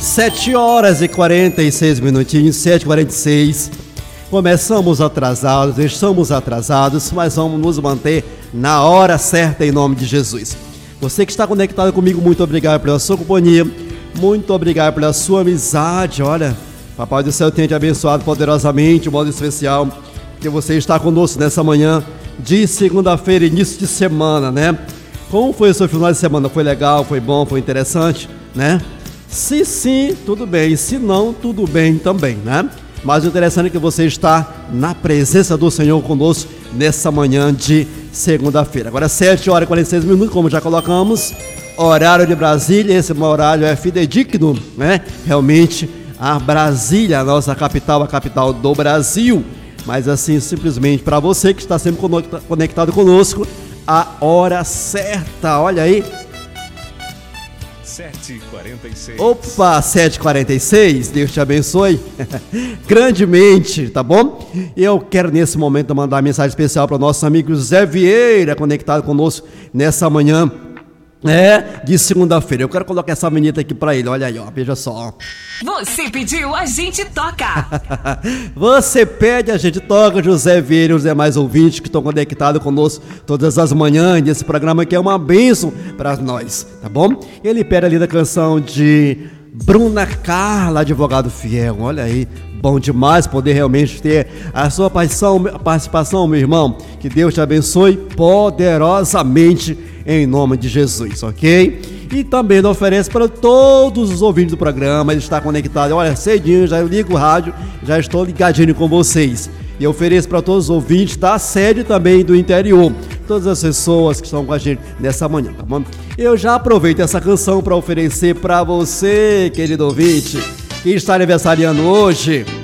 7h46, 7h46. Começamos atrasados, estamos atrasados, mas vamos nos manter na hora certa em nome de Jesus. Você que está conectado comigo, muito obrigado pela sua companhia, muito obrigado pela sua amizade. Olha, Papai do Céu tenha te abençoado poderosamente, de modo especial, que você está conosco nessa manhã de segunda-feira, início de semana, né? Como foi o seu final de semana? Foi legal, foi bom, foi interessante, né? Se sim, tudo bem, se não, tudo bem também, né? Mas o interessante é que você está na presença do Senhor conosco nessa manhã de segunda-feira. Agora 7h46, como já colocamos, horário de Brasília. Esse horário é fidedigno, né? Realmente a Brasília, a nossa capital, a capital do Brasil. Mas assim, simplesmente para você que está sempre conectado conosco, a hora certa, olha aí. 7h46. Opa, 7h46, Deus te abençoe grandemente, tá bom? Eu quero nesse momento mandar uma mensagem especial para o nosso amigo Zé Vieira, conectado conosco nessa manhã de segunda-feira. Eu quero colocar essa vinheta aqui para ele, olha aí, ó, veja só. Você pediu, a gente toca. Você pede, a gente toca. José Vieira e os demais ouvintes que estão conectados conosco todas as manhãs nesse programa que é uma bênção para nós, tá bom? Ele pede ali da canção de Bruna Carla, Advogado Fiel. Olha aí, bom demais poder realmente ter a sua participação, meu irmão. Que Deus te abençoe poderosamente em nome de Jesus, ok? E também ele oferece para todos os ouvintes do programa. Ele está conectado, olha, cedinho, já eu ligo o rádio, já estou ligadinho com vocês. E eu ofereço para todos os ouvintes da sede também do interior, todas as pessoas que estão com a gente nessa manhã, tá bom? Eu já aproveito essa canção para oferecer para você, querido ouvinte, que está aniversariando hoje.